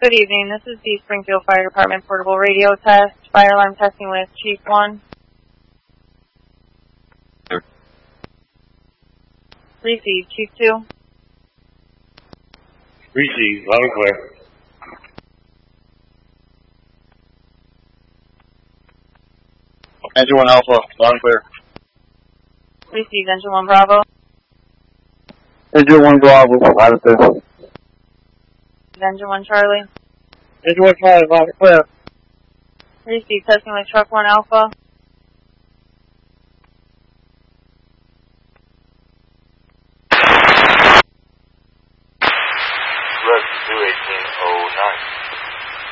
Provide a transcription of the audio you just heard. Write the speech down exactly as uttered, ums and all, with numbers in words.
Good evening. This is the Springfield Fire Department Portable Radio Test. Fire alarm testing with Chief one. Receive, Chief two. Receive, loud and clear. Engine one Alpha, loud and clear. Receive, Engine one Bravo. Engine one Bravo, loud and clear. Engine one Charlie. Engine one Charlie, loud and clear. Receive, testing with Truck one Alpha.